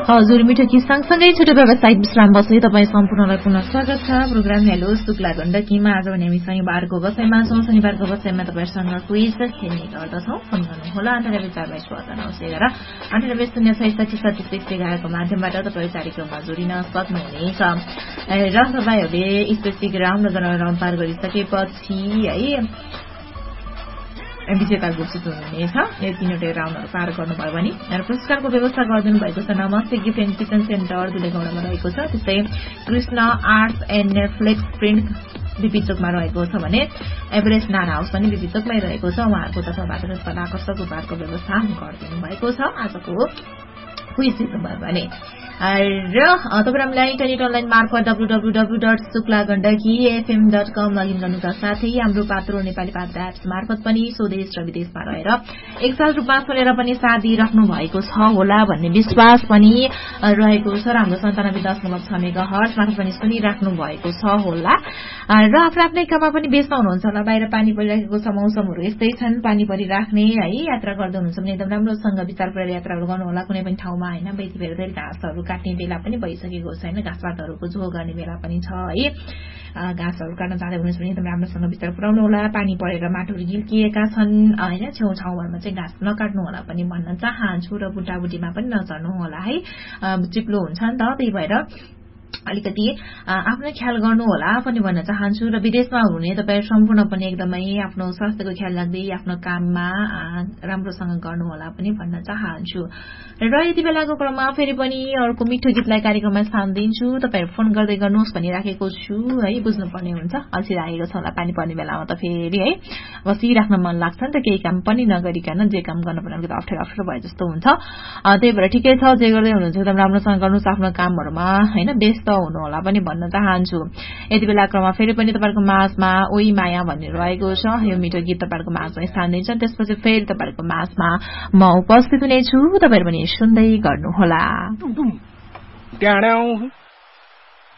हजुर मिठो गीत सँगसँगै छोटो व्यावसायिक विश्रामपछि तपाईँ सम्पूर्णलाई पुनः स्वागत छ। प्रोग्राम हेलो शुक्ला गण्डकीमा आज भने हामी शनिबारको बसाइमा छौँ। शनिबारको बसाइमा तपाईँसँग क्विज खेल्ने गर्दछौँ। फोन गर्नुहोला 9842 को माध्यमबाट तपाईँ कार्यक्रममा जोडिन सक्नुहुनेछ र तपाईँहरूले स्पेसिफिक राउन्ड र जनरल राउन्ड पार गरिसकेपछि है विजेता घोषित हुनुहुनेछ। यो तीनवटै राउन्डहरू पार गर्नुभयो भने पुरस्कारको व्यवस्था गरिदिनु भएको छ। नमस्ते गिफ्ट एन्ड किचन सेन्टर दुलेगौडामा रहेको छ। त्यस्तै Krishna arts and flex print BP चोकमा रहेको छ भने एभरेस्ट नान हाउस पनि बिपी चोकमै रहेको छ। उहाँहरूको तर्फबाट आकर्षक उपहारको व्यवस्था गरिदिनु भएको छ। आजको क्विज जित्नुभयो भने र तपाईहरुलाई इन्टरनेट अनलाइन मार्फत www.suklagandakifm.com लगइन गर्नुका साथै हाम्रो पात्रो नेपाली पात्र एप्स मार्फत पनि स्वदेश र विदेशमा रहेर एकसाथ रूपमा सुनेर पनि साथ दिइराख्नु भएको छ होला भन्ने विश्वास पनि रहेको छ र हाम्रो 97.6 मेगाहर्ज मार्फत पनि सुनिराख्नु भएको छ होला र आफ्नै काममा पनि व्यस्त हुनुहुन्छ होला। बाहिर पानी परिरहेको छ, मौसमहरू यस्तै छन्, पानी परिराख्ने है यात्रा गर्दै हुनुहुन्छ भने एकदम राम्रोसँग विचार गरेर यात्राहरू गर्नु होला। कुनै पनि ठाउँमा हैन बेति बेर घाँसहरू काट्ने बेला पनि भइसकेको छ हैन, घाँसपातहरूको झो गर्ने बेला पनि छ है। घाँसहरू काट्न जाँदै हुनुहुन्छ भने एकदम राम्रोसँग विचार पुर्याउनु होला। पानी परेर माटोहरू गिल्किएका छन् हैन, छेउछाउमा चाहिँ घाँस नकाट्नु होला पनि भन्न चाहन्छु र बुटाबुटीमा पनि नचर्नु होला है, चिप्लो हुन्छ नि त। त्यही भएर अलिकति आफ्नो ख्याल गर्नु होला पनि भन्न चाहन्छु र विदेशमा हुने तपाईहरु सम्पूर्ण पनि एकदमै आफ्नो स्वास्थ्यको ख्याल राख्दै आफ्नो काममा राम्रोसँग गर्नु होला पनि भन्न चाहन्छु र यति बेलाको क्रममा फेरि पनि अर्को मिठो गीतलाई कार्यक्रममा स्थान दिन्छु। तपाईहरु फोन गर्दै गर्नुहोस् भनिराखेको छु है, बुझ्नुपर्ने हुन्छ। अल्छी लागेको छ होला पानी पर्ने बेलामा त फेरि है बसिराख्न मन लाग्छ नि त, केही काम पनि नगरिकन जे काम गर्न पर्ने अलिकति अप्ठ्यारो भए जस्तो हुन्छ। त्यही भएर ठिकै छ, जे गर्दै हुनुहुन्छ एकदम राम्रोसँग गर्नुहोस् आफ्नो कामहरुमा हैन, व्यस्त हुनु होला पनि भन्न चाहन्छु। यति बेला क्रममा फेरि पनि तपाईहरुको माझमा ओइ माया भन्ने रहेको छ। यो मिठो गीत तपाईहरुको माझमा स्थान दिन्छ। त्यसपछि फेरि तपाईहरुको माझमा म उपस्थित हुनेछु। तपाईहरु पनि सुन्दै गर्नु होला।